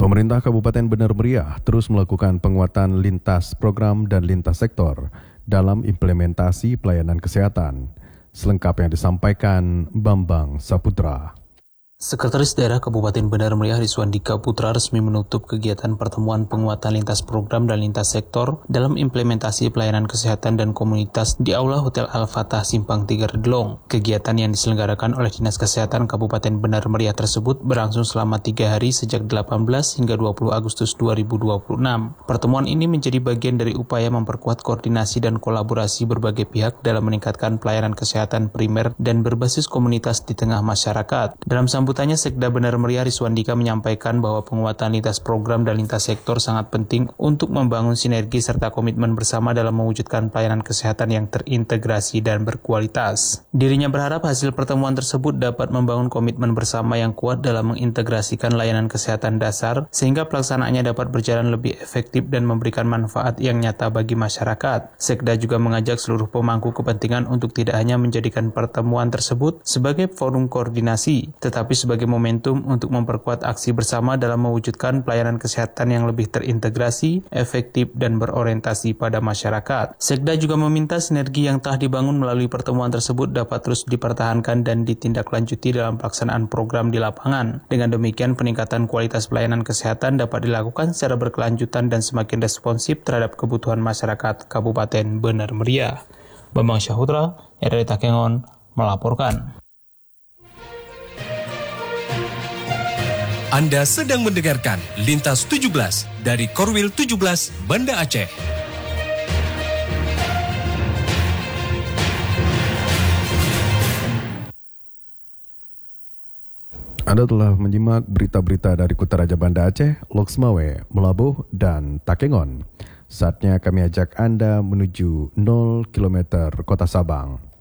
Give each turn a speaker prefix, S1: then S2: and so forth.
S1: Pemerintah Kabupaten Benar Meriah terus melakukan penguatan lintas program dan lintas sektor dalam implementasi pelayanan kesehatan. Selengkapnya disampaikan Bambang Saputra.
S2: Sekretaris Daerah Kabupaten Benar Meriah Rizwandika Putra resmi menutup kegiatan pertemuan penguatan lintas program dan lintas sektor dalam implementasi pelayanan kesehatan dan komunitas di Aula Hotel Al-Fatah Simpang 3 Redelong. Kegiatan yang diselenggarakan oleh Dinas Kesehatan Kabupaten Benar Meriah tersebut berlangsung selama 3 hari sejak 18 hingga 20 Agustus 2026. Pertemuan ini menjadi bagian dari upaya memperkuat koordinasi dan kolaborasi berbagai pihak dalam meningkatkan pelayanan kesehatan primer dan berbasis komunitas di tengah masyarakat. Dalam sambutannya, Sekda Benar Meriah Rizwandika menyampaikan bahwa penguatan lintas program dan lintas sektor sangat penting untuk membangun sinergi serta komitmen bersama dalam mewujudkan pelayanan kesehatan yang terintegrasi dan berkualitas. Dirinya berharap hasil pertemuan tersebut dapat membangun komitmen bersama yang kuat dalam mengintegrasikan layanan kesehatan dasar sehingga pelaksanaannya dapat berjalan lebih efektif dan memberikan manfaat yang nyata bagi masyarakat. Sekda juga mengajak seluruh pemangku kepentingan untuk tidak hanya menjadikan pertemuan tersebut sebagai forum koordinasi, tetapi sebagai momentum untuk memperkuat aksi bersama dalam mewujudkan pelayanan kesehatan yang lebih terintegrasi, efektif, dan berorientasi pada masyarakat. Sekda juga meminta sinergi yang telah dibangun melalui pertemuan tersebut dapat terus dipertahankan dan ditindaklanjuti dalam pelaksanaan program di lapangan. Dengan demikian, peningkatan kualitas pelayanan kesehatan dapat dilakukan secara berkelanjutan dan semakin responsif terhadap kebutuhan masyarakat Kabupaten Benar Meriah. Bambang Saputra, RRI Takengon, melaporkan.
S3: Anda sedang mendengarkan Lintas 17 dari Korwil 17 Banda Aceh.
S1: Anda telah menyimak berita-berita dari Kutaraja Banda Aceh, Loksmawe, Melabuh, dan Takengon. Saatnya kami ajak Anda menuju 0 km Kota Sabang.